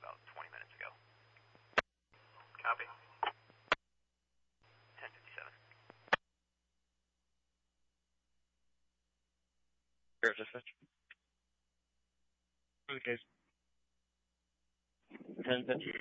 about 20 minutes ago. Copy. 10:57. Air dispatch. For the case. 10:50.